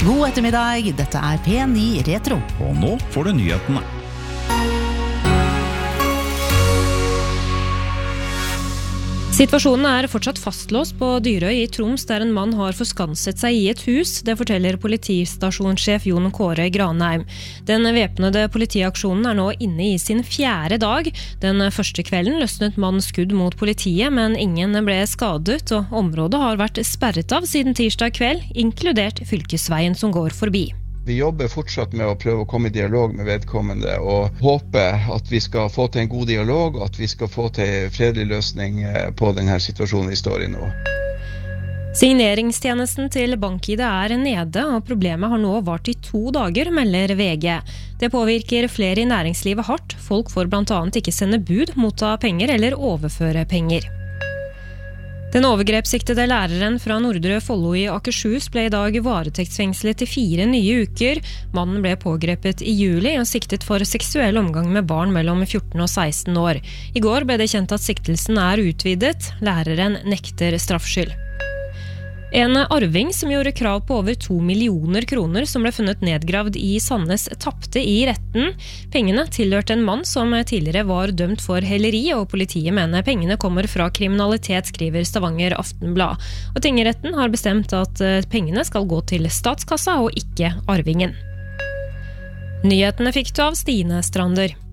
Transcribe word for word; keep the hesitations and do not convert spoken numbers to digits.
God ettermiddag, dette er P ni Retro. Og nå får du nyhetene. Situasjonen er fortsatt fastlåst på Dyrøy i Troms, der en mann har forskanset seg i et hus. Det forteller politistasjonssjef Jon Kåre Granheim. Den væpnede politiaksjonen er nå inne i sin fjerde dag. Den første kvelden løsnet mannen skudd mot politiet, men ingen ble skadet, og området har vært sperret av siden tirsdag kveld, inkludert fylkesveien som går forbi. Vi jobber fortsatt med å prøve å komme i dialog med vedkommende og håper at vi skal få til en god dialog og at vi skal få til en fredelig løsning på denne situasjonen vi står i nå. Signeringstjenesten til BankID er nede, og problemet har nå vart i to dager, melder V G. Det påvirker flere i næringslivet hardt. Folk får blant annet ikke sende bud, motta penger eller overføre penger. Den overgrepssiktede læreren fra Nordre Follo i Akershus ble i dag varetektsfengslet i fire nye uker. Mannen ble pågrepet i juli og siktet for seksuell omgang med barn mellom fjorten og seksten år. I går ble det kjent at siktelsen er utvidet. Læreren nekter straffskyld. En arving som gjorde krav på over to millioner kroner som ble funnet nedgravd i Sandnes tapte i retten. Pengene tilhørte en mann som tidligere var dømt for helleri, og politiet mener pengene kommer fra kriminalitet, skriver Stavanger Aftenblad. Og tingretten har bestemt at pengene skal gå til statskassa og ikke arvingen. Nyhetene fikk du av Stine Strander.